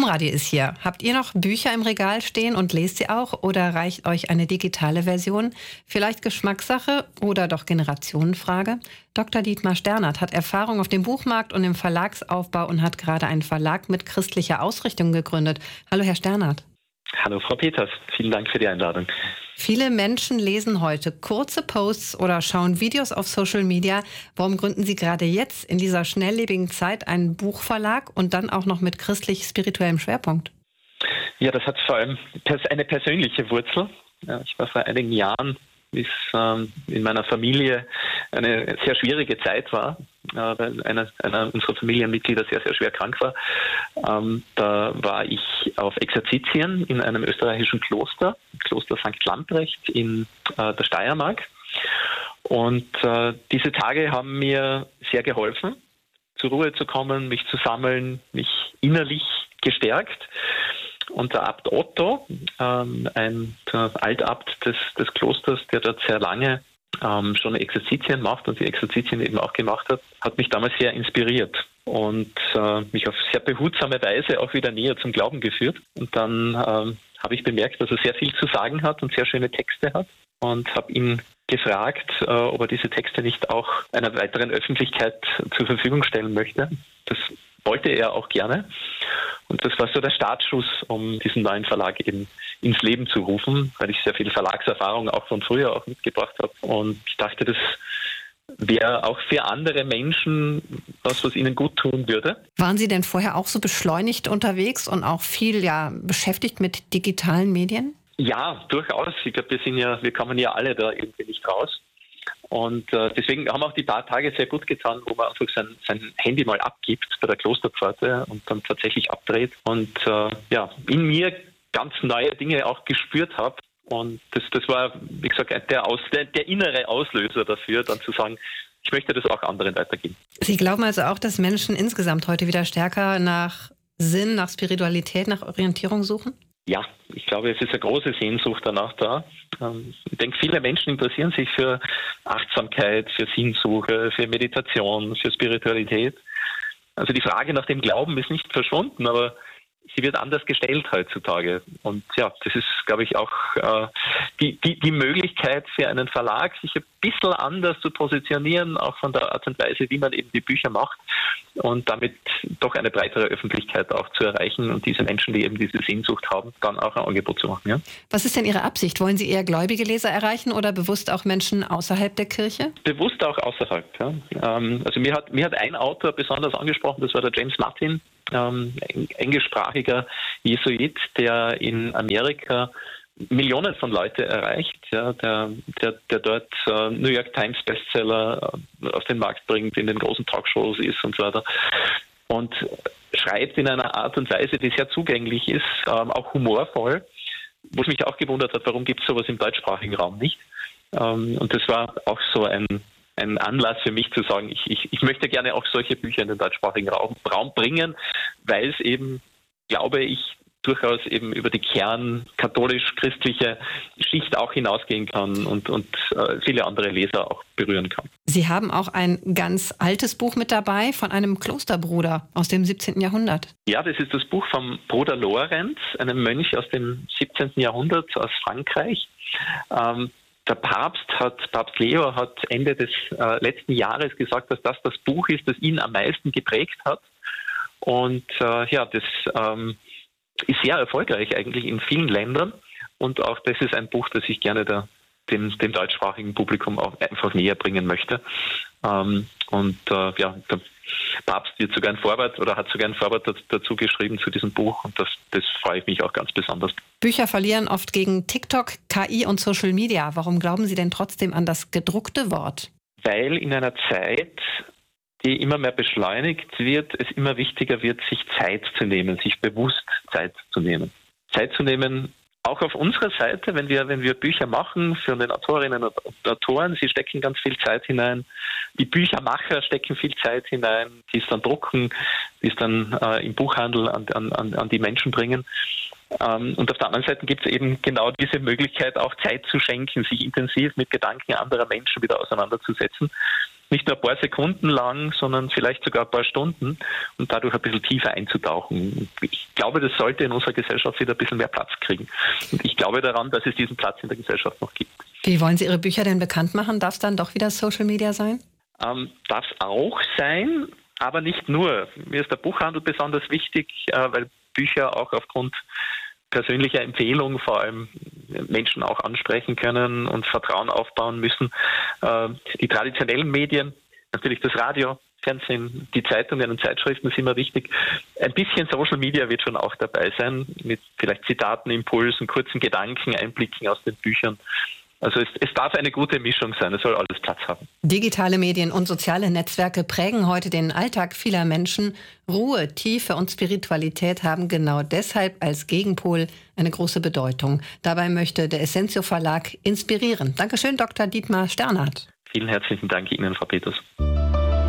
Domradio ist hier. Habt ihr noch Bücher im Regal stehen und lest sie auch? Oder reicht euch eine digitale Version? Vielleicht Geschmackssache oder doch Generationenfrage? Dr. Dietmar Sternert hat Erfahrung auf dem Buchmarkt und im Verlagsaufbau und hat gerade einen Verlag mit christlicher Ausrichtung gegründet. Hallo, Herr Sternert. Hallo, Frau Peters. Vielen Dank für die Einladung. Viele Menschen lesen heute kurze Posts oder schauen Videos auf Social Media. Warum gründen Sie gerade jetzt in dieser schnelllebigen Zeit einen Buchverlag und dann auch noch mit christlich-spirituellem Schwerpunkt? Ja, das hat vor allem eine persönliche Wurzel. Ja, ich war vor einigen Jahren, wie es in meiner Familie eine sehr schwierige Zeit war, weil einer unserer Familienmitglieder sehr, sehr schwer krank war. Da war ich auf Exerzitien in einem österreichischen Kloster St. Lamprecht in der Steiermark. Und diese Tage haben mir sehr geholfen, zur Ruhe zu kommen, mich zu sammeln, mich innerlich gestärkt. Und der Abt Otto, der Altabt des Klosters, der dort sehr lange schon Exerzitien macht und die Exerzitien eben auch gemacht hat mich damals sehr inspiriert und mich auf sehr behutsame Weise auch wieder näher zum Glauben geführt. Und dann habe ich bemerkt, dass er sehr viel zu sagen hat und sehr schöne Texte hat und habe ihn gefragt, ob er diese Texte nicht auch einer weiteren Öffentlichkeit zur Verfügung stellen möchte. Das wollte er auch gerne. Und das war so der Startschuss, um diesen neuen Verlag eben ins Leben zu rufen, weil ich sehr viel Verlagserfahrung auch von früher auch mitgebracht habe. Und ich dachte, das wäre auch für andere Menschen was ihnen gut tun würde. Waren Sie denn vorher auch so beschleunigt unterwegs und auch viel beschäftigt mit digitalen Medien? Ja, durchaus. Ich glaube, wir kommen ja alle da irgendwie nicht raus. Und deswegen haben auch die paar Tage sehr gut getan, wo man einfach sein Handy mal abgibt bei der Klosterpforte und dann tatsächlich abdreht und in mir ganz neue Dinge auch gespürt habe. Und das war, wie gesagt, der innere Auslöser dafür, dann zu sagen, ich möchte das auch anderen weitergeben. Sie glauben also auch, dass Menschen insgesamt heute wieder stärker nach Sinn, nach Spiritualität, nach Orientierung suchen? Ja, ich glaube, es ist eine große Sehnsucht danach da. Ich denke, viele Menschen interessieren sich für Achtsamkeit, für Sinnsuche, für Meditation, für Spiritualität. Also die Frage nach dem Glauben ist nicht verschwunden, aber sie wird anders gestellt heutzutage. Und ja, das ist, glaube ich, auch die Möglichkeit für einen Verlag, sich ein bisschen anders zu positionieren, auch von der Art und Weise, wie man eben die Bücher macht und damit doch eine breitere Öffentlichkeit auch zu erreichen und diese Menschen, die eben diese Sehnsucht haben, dann auch ein Angebot zu machen. Ja? Was ist denn Ihre Absicht? Wollen Sie eher gläubige Leser erreichen oder bewusst auch Menschen außerhalb der Kirche? Bewusst auch außerhalb. Ja. Also mir hat ein Autor besonders angesprochen, das war der James Martin, englischsprachiger Jesuit, der in Amerika Millionen von Leuten erreicht, ja, der dort New York Times Bestseller auf den Markt bringt, in den großen Talkshows ist und so weiter. Und schreibt in einer Art und Weise, die sehr zugänglich ist, auch humorvoll, wo es mich auch gewundert hat, warum gibt es sowas im deutschsprachigen Raum nicht. Und das war auch so ein Anlass für mich zu sagen, ich möchte gerne auch solche Bücher in den deutschsprachigen Raum bringen, weil es eben, glaube ich, durchaus eben über die katholisch-christliche Schicht auch hinausgehen kann und viele andere Leser auch berühren kann. Sie haben auch ein ganz altes Buch mit dabei von einem Klosterbruder aus dem 17. Jahrhundert. Ja, das ist das Buch vom Bruder Lorenz, einem Mönch aus dem 17. Jahrhundert aus Frankreich. Der Papst Leo hat Ende des letzten Jahres gesagt, dass das Buch ist, das ihn am meisten geprägt hat. Und das ist sehr erfolgreich eigentlich in vielen Ländern. Und auch das ist ein Buch, das ich gerne dem deutschsprachigen Publikum auch einfach näher bringen möchte. Der Papst hat sogar ein Vorwort dazu geschrieben zu diesem Buch und das freue ich mich auch ganz besonders. Bücher verlieren oft gegen TikTok, KI und Social Media. Warum glauben Sie denn trotzdem an das gedruckte Wort? Weil in einer Zeit, die immer mehr beschleunigt wird, es immer wichtiger wird, sich Zeit zu nehmen, sich bewusst Zeit zu nehmen. Zeit zu nehmen, auch auf unserer Seite, wenn wir Bücher machen für den Autorinnen und Autoren, sie stecken ganz viel Zeit hinein. Die Büchermacher stecken viel Zeit hinein, die es dann drucken, die es dann im Buchhandel an die Menschen bringen. Und auf der anderen Seite gibt es eben genau diese Möglichkeit, auch Zeit zu schenken, sich intensiv mit Gedanken anderer Menschen wieder auseinanderzusetzen. nicht nur ein paar Sekunden lang, sondern vielleicht sogar ein paar Stunden und dadurch ein bisschen tiefer einzutauchen. Ich glaube, das sollte in unserer Gesellschaft wieder ein bisschen mehr Platz kriegen. Und ich glaube daran, dass es diesen Platz in der Gesellschaft noch gibt. Wie wollen Sie Ihre Bücher denn bekannt machen? Darf es dann doch wieder Social Media sein? Darf es auch sein, aber nicht nur. Mir ist der Buchhandel besonders wichtig, weil Bücher auch aufgrund persönlicher Empfehlung vor allem Menschen auch ansprechen können und Vertrauen aufbauen müssen. Die traditionellen Medien, natürlich das Radio, Fernsehen, die Zeitungen und Zeitschriften sind mir wichtig. Ein bisschen Social Media wird schon auch dabei sein, mit vielleicht Zitaten, Impulsen, kurzen Gedanken, Einblicken aus den Büchern. Also es darf eine gute Mischung sein, es soll alles Platz haben. Digitale Medien und soziale Netzwerke prägen heute den Alltag vieler Menschen. Ruhe, Tiefe und Spiritualität haben genau deshalb als Gegenpol eine große Bedeutung. Dabei möchte der Essentio Verlag inspirieren. Dankeschön, Dr. Dietmar Sternhardt. Vielen herzlichen Dank Ihnen, Frau Peters.